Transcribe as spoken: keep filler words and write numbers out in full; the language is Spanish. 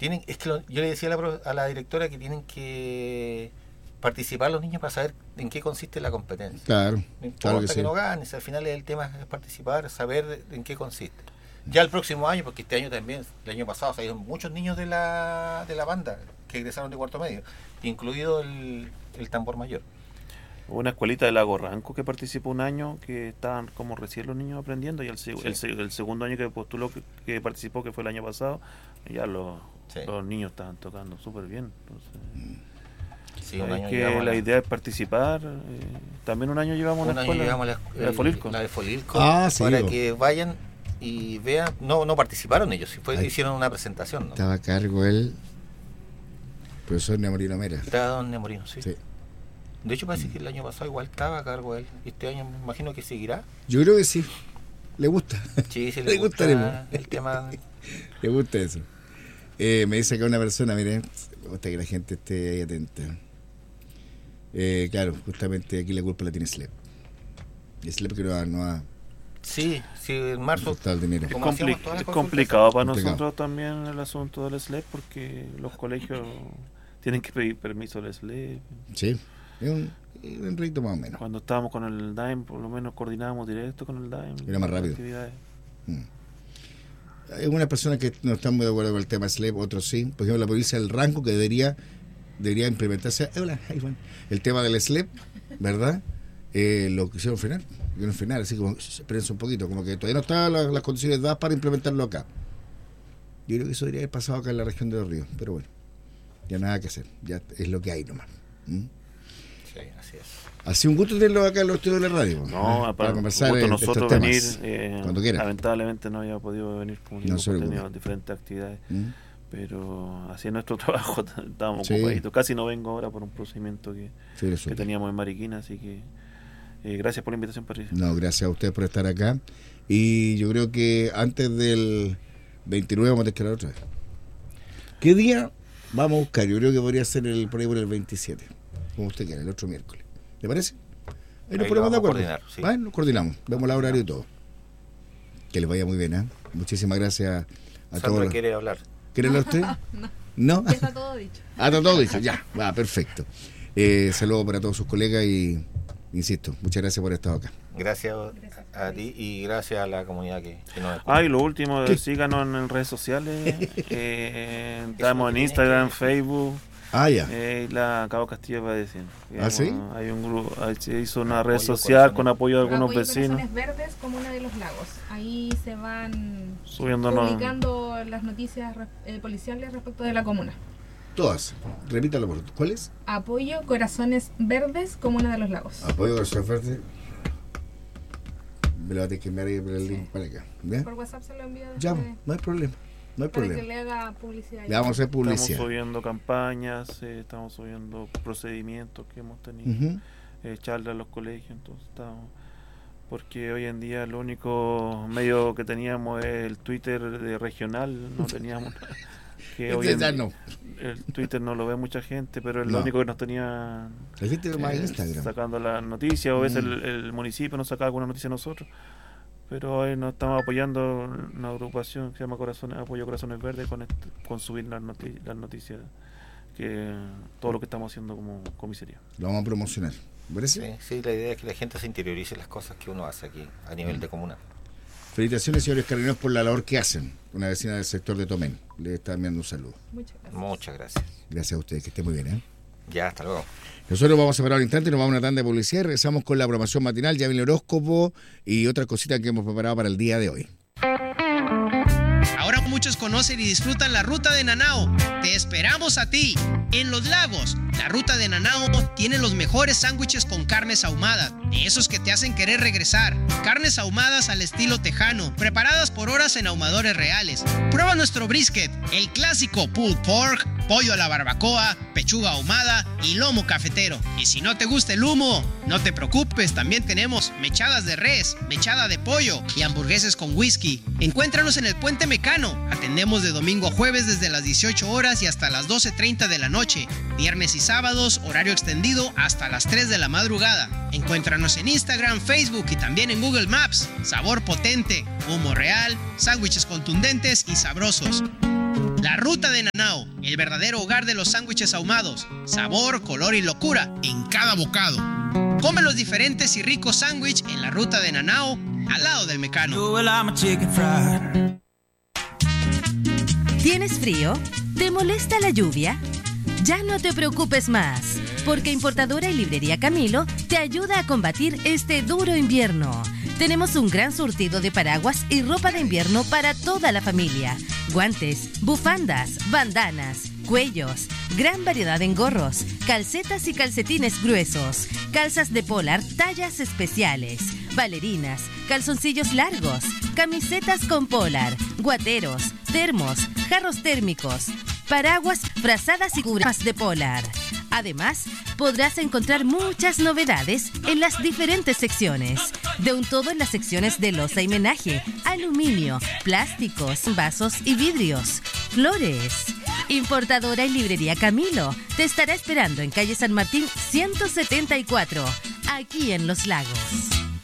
tienen, es que lo, yo le decía a la, a la directora que tienen que participar los niños para saber en qué consiste la competencia. Claro. No importa claro que, que sí. no ganes, al final el tema es participar, saber en qué consiste. Ya el próximo año, porque este año también, el año pasado salieron muchos niños de la de la banda que egresaron de cuarto medio, incluido el, el tambor mayor. Hubo una escuelita de Lago Ranco que participó un año, que estaban como recién los niños aprendiendo, y el, sí. el, el segundo año que postuló, que, que participó, que fue el año pasado, ya los, sí. los niños estaban tocando súper bien. Entonces, sí, un año que la, la idea es participar. Eh, también un año llevamos un una año escuela, llevamos la, la de Folilco. La de Folilco, ah, sí, para yo. que vayan y vean. No no participaron ellos, fue, hicieron una presentación, ¿no? Estaba a cargo el profesor Nemorino Mera. Estaba don Nemorino, sí. sí. De hecho parece que el año pasado igual estaba a cargo él. Este año me imagino que seguirá. Yo creo que sí. Le gusta. Sí, sí le, le gusta, gusta el tema. Le gusta eso. Eh, me dice acá una persona, mire, me gusta que la gente esté ahí atenta. Eh, claro, justamente aquí la culpa la tiene Slep. Y Slep que no ha... No ha sí, sí, en marzo. El dinero. Es, compli es complicado para complicado. nosotros también el asunto del Slep, porque los colegios tienen que pedir permiso al Slep. Sí. Es un, un ritmo más o menos. Cuando estábamos con el D A I M, por lo menos coordinábamos directo con el D A I M. Era más rápido. Mm. Hay algunas personas que no están muy de acuerdo con el tema S L E P, otros sí. Por ejemplo, la provincia del Ranco, que debería debería implementarse. Hola, el tema del S L E P, ¿verdad? Eh, lo quisieron frenar. Quisieron frenar, así como, espérense un poquito, como que todavía no estaban las, las condiciones dadas para implementarlo acá. Yo creo que eso debería haber pasado acá en la región de los ríos, pero bueno, ya nada que hacer, ya es lo que hay nomás. ¿Mm? Sí, así es. Ha sido un gusto tenerlo acá en los estudios de la radio. No, ¿eh? para, para conversar en nosotros estos venir, temas, eh, cuando quiera. Lamentablemente no había podido venir, como digo, no tenido diferentes actividades, ¿Mm? pero así nuestro trabajo estábamos sí. ocupaditos. Casi no vengo ahora por un procedimiento que, sí, que teníamos en Mariquina, así que eh, gracias por la invitación, Patricia. No, gracias a ustedes por estar acá. Y yo creo que antes del veintinueve vamos a tener otra vez. ¿Qué día vamos a buscar? Yo creo que podría ser el, por ahí por el veintisiete, como usted quiera, el otro miércoles. ¿Le parece? Ahí nos ahí ponemos de acuerdo. Sí. Ah, nos coordinamos, vemos el horario y todo. Que les vaya muy bien, ¿eh? Muchísimas gracias a Sandra todos. quiere hablar. ¿Quiere hablar usted? no. ¿No? Ya está todo dicho. Ah, está todo dicho, ya. Va, perfecto. Eh, saludos para todos sus colegas y, insisto, muchas gracias por estar acá. Gracias a, a ti y gracias a la comunidad que, que nos escucha. Ah, y lo último, ¿qué? Síganos en redes sociales. eh, estamos en Instagram, Facebook. Ah, ya. Eh, la Cabo Castillo va diciendo. ¿Ah, sí? Hay un grupo, hay, se hizo una red social con apoyo de algunos apoyo vecinos. Corazones Verdes, Comuna de los Lagos. Ahí se van Subiendo publicando no... las noticias eh, policiales respecto de la comuna. Todas. Repítalo, por favor. ¿Cuál es? Apoyo Corazones Verdes, Comuna de los Lagos. Apoyo Corazones Verdes. Me lo va a tener que enviar ahí por el sí. link para acá. ¿Bien? Por WhatsApp se lo envío. Ya, no hay problema. No hay para problema. que le haga publicidad. Le vamos a hacer publicidad. Estamos subiendo campañas, eh, estamos subiendo procedimientos que hemos tenido, uh-huh. eh, charlas a los colegios, entonces estamos, porque hoy en día el único medio que teníamos es el Twitter de regional, no teníamos que hoy en día, no. El Twitter no lo ve mucha gente, pero es no. lo único que nos tenía la gente más eh, Instagram. Sacando las noticias, o a veces mm. el, el municipio nos saca alguna noticia a nosotros. Pero hoy nos estamos apoyando una agrupación que se llama Corazones, Apoyo Corazones Verdes con, este, con subir las, noti las noticias, que todo lo que estamos haciendo como comisaría. Lo vamos a promocionar, ¿parece? Sí, sí, la idea es que la gente se interiorice las cosas que uno hace aquí a nivel mm. de comuna. Felicitaciones, señores carabineros, por la labor que hacen. Una vecina del sector de Tomén le está enviando un saludo. Muchas gracias. Muchas gracias. Gracias a ustedes, que estén muy bien, ¿eh? Ya, hasta luego. Nosotros vamos a parar un instante, nos vamos a una tanda de publicidad y regresamos con la programación matinal, ya viene el horóscopo y otras cositas que hemos preparado para el día de hoy. Ahora muchos conocen y disfrutan la Ruta de Nanao. Te esperamos a ti. En Los Lagos, la Ruta de Nanao tiene los mejores sándwiches con carnes ahumadas, de esos que te hacen querer regresar. Carnes ahumadas al estilo tejano, preparadas por horas en ahumadores reales. Prueba nuestro brisket, el clásico pulled pork, pollo a la barbacoa, pechuga ahumada y lomo cafetero. Y si no te gusta el humo, no te preocupes, también tenemos mechadas de res, mechada de pollo y hamburguesas con whisky. Encuéntranos en el Puente Mecano. Atendemos de domingo a jueves desde las dieciocho horas y hasta las doce treinta de la noche. Viernes y sábados, horario extendido hasta las tres de la madrugada. Encuéntranos en Instagram, Facebook y también en Google Maps. Sabor potente, humo real, sándwiches contundentes y sabrosos. La Ruta de Nanao. el verdadero hogar de los sándwiches ahumados. Sabor, color y locura en cada bocado. Come los diferentes y ricos sándwiches en la ruta de Nanao, al lado del Mecano. ¿Tienes frío? ¿Te molesta la lluvia? Ya no te preocupes más, porque Importadora y Librería Camilo te ayuda a combatir este duro invierno. Tenemos un gran surtido de paraguas y ropa de invierno para toda la familia. Guantes, bufandas, bandanas, cuellos, gran variedad en gorros, calcetas y calcetines gruesos, calzas de polar tallas especiales, bailarinas, calzoncillos largos, camisetas con polar, guateros, termos, jarros térmicos, paraguas, frazadas y cubras de polar. Además, podrás encontrar muchas novedades en las diferentes secciones. De un todo en las secciones de loza y menaje, aluminio, plásticos, vasos y vidrios, flores. Importadora y Librería Camilo te estará esperando en calle San Martín ciento setenta y cuatro, aquí en Los Lagos.